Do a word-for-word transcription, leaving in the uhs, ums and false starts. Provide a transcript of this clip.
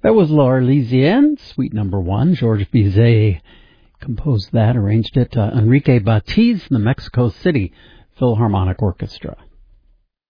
That was L'Arlésienne, Suite Number One. Georges Bizet composed that, arranged it. Uh, Enrique Batiz, the Mexico City Philharmonic Orchestra.